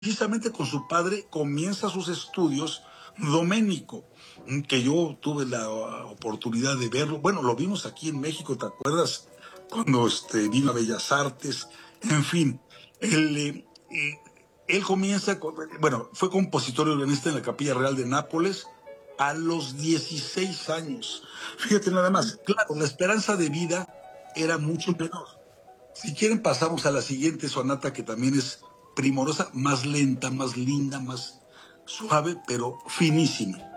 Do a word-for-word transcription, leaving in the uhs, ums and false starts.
precisamente con su padre comienza sus estudios Domenico, que yo tuve la oportunidad de verlo. Bueno, lo vimos aquí en México, ¿te acuerdas? Cuando este, vino a Bellas Artes, en fin. Él, eh, eh, él comienza, con, bueno, fue compositor y organista en la Capilla Real de Nápoles a los dieciséis años. Fíjate nada más, claro, la esperanza de vida era mucho menor. Si quieren pasamos a la siguiente sonata que también es primorosa, más lenta, más linda, más suave, pero finísima.